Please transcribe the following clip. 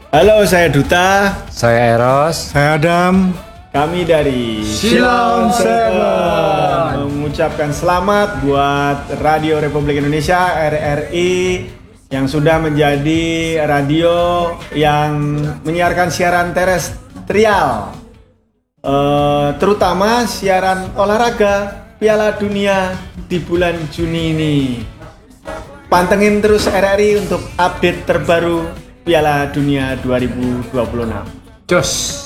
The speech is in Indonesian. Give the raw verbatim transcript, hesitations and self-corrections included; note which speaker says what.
Speaker 1: Halo, saya Duta.
Speaker 2: Saya Eros.
Speaker 3: Saya Adam.
Speaker 1: Kami dari
Speaker 3: Silon Seven
Speaker 1: mengucapkan selamat buat Radio Republik Indonesia R R I yang sudah menjadi radio yang menyiarkan siaran terestrial, uh, terutama siaran olahraga Piala Dunia di bulan Juni ini. Pantengin terus R R I untuk update terbaru Piala Dunia dua ribu dua puluh enam.
Speaker 2: Jos.